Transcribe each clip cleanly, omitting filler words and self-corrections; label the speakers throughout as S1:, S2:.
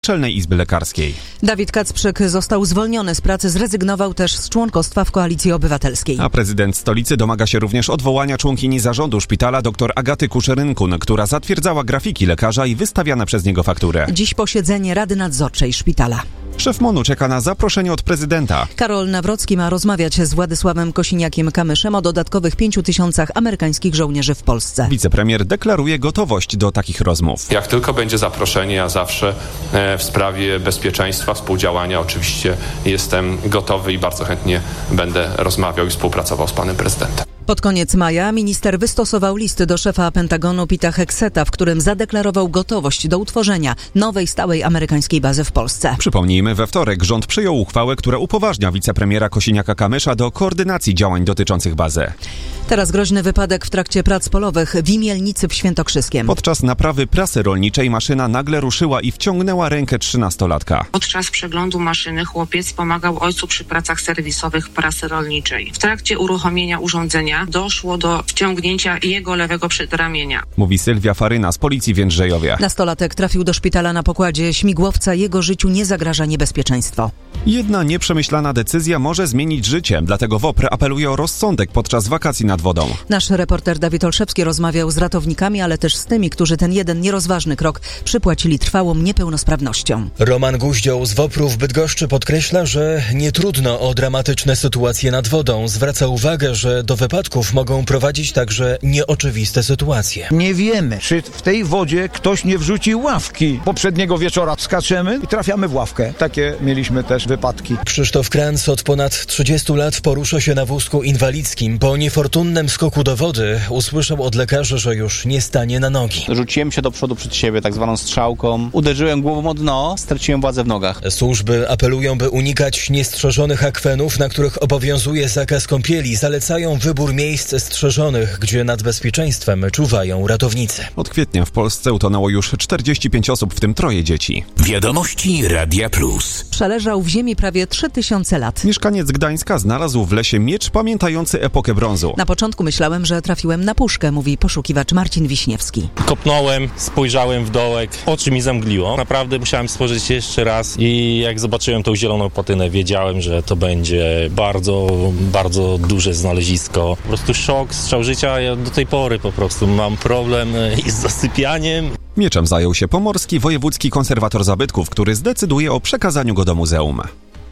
S1: Naczelnej Izby Lekarskiej.
S2: Dawid Kacprzyk został zwolniony z pracy, zrezygnował też z członkostwa w Koalicji Obywatelskiej.
S1: A prezydent stolicy domaga się również odwołania członkini zarządu szpitala dr Agaty Kuszerynkun, która zatwierdzała grafiki lekarza i wystawiane przez niego faktury.
S2: Dziś posiedzenie Rady Nadzorczej szpitala.
S1: Szef MON-u czeka na zaproszenie od prezydenta.
S2: Karol Nawrocki ma rozmawiać z Władysławem Kosiniakiem-Kamyszem o dodatkowych 5,000 amerykańskich żołnierzy w Polsce.
S1: Wicepremier deklaruje gotowość do takich rozmów.
S3: Jak tylko będzie zaproszenie, ja zawsze w sprawie bezpieczeństwa, współdziałania oczywiście jestem gotowy i bardzo chętnie będę rozmawiał i współpracował z panem prezydentem.
S2: Pod koniec maja minister wystosował list do szefa Pentagonu Pita Hegseta, w którym zadeklarował gotowość do utworzenia nowej stałej amerykańskiej bazy w Polsce.
S1: Przypomnijmy, we wtorek rząd przyjął uchwałę, która upoważnia wicepremiera Kosiniaka-Kamysza do koordynacji działań dotyczących bazy.
S2: Teraz groźny wypadek w trakcie prac polowych w Imielnicy w Świętokrzyskiem.
S1: Podczas naprawy prasy rolniczej maszyna nagle ruszyła i wciągnęła rękę 13-latka.
S4: Podczas przeglądu maszyny chłopiec pomagał ojcu przy pracach serwisowych prasy rolniczej. W trakcie uruchomienia urządzenia doszło do wciągnięcia jego lewego przedramienia.
S1: Mówi Sylwia Faryna z Policji w Jędrzejowie.
S2: Nastolatek trafił do szpitala na pokładzie śmigłowca. Jego życiu nie zagraża niebezpieczeństwo.
S1: Jedna nieprzemyślana decyzja może zmienić życie, dlatego WOPR apeluje o rozsądek podczas wakacji nad wodą.
S2: Nasz reporter Dawid Olszewski rozmawiał z ratownikami, ale też z tymi, którzy ten jeden nierozważny krok przypłacili trwałą niepełnosprawnością.
S5: Roman Guździoł z WOPR-u w Bydgoszczy podkreśla, że nie trudno o dramatyczne sytuacje nad wodą. Zwraca uwagę, że do wypadków mogą prowadzić także nieoczywiste sytuacje.
S6: Nie wiemy, czy w tej wodzie ktoś nie wrzucił ławki. Poprzedniego wieczora skaczemy i trafiamy w ławkę. Takie mieliśmy też wypadki.
S5: Krzysztof Kranz od ponad 30 lat porusza się na wózku inwalidzkim. Po niefortunnym skoku do wody usłyszał od lekarzy, że już nie stanie na nogi.
S7: Rzuciłem się do przodu przed siebie tak zwaną strzałką. Uderzyłem głową o dno, straciłem władzę w nogach.
S5: Służby apelują, by unikać niestrzeżonych akwenów, na których obowiązuje zakaz kąpieli. Zalecają wybór miejsc strzeżonych, gdzie nad bezpieczeństwem czuwają ratownicy.
S1: Od kwietnia w Polsce utonęło już 45 osób, w tym 3 dzieci.
S8: Wiadomości Radia Plus.
S2: Przeleżał w ziemi prawie 3000 lat.
S1: Mieszkaniec Gdańska znalazł w lesie miecz pamiętający epokę brązu.
S2: Na początku myślałem, że trafiłem na puszkę, mówi poszukiwacz Marcin Wiśniewski.
S9: Kopnąłem, spojrzałem w dołek, oczy mi zamgliło. Naprawdę musiałem spojrzeć jeszcze raz i jak zobaczyłem tą zieloną patynę, wiedziałem, że to będzie bardzo, bardzo duże znalezisko. Po prostu szok, strzał życia. Ja do tej pory po prostu mam problem z zasypianiem.
S1: Mieczem zajął się pomorski wojewódzki konserwator zabytków, który zdecyduje o przekazaniu go do muzeum.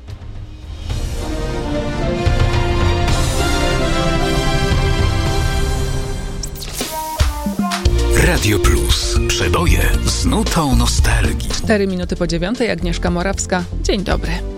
S8: Radio Plus. Przeboje z nutą nostalgii.
S10: 4 minuty po 9:00, Agnieszka Morawska. Dzień dobry.